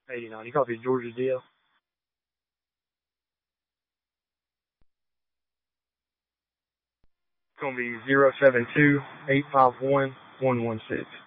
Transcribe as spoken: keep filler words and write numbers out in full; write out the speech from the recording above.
eighty-nine. You copy Georgia D L? It's going to be zero seven two eight five one one one six.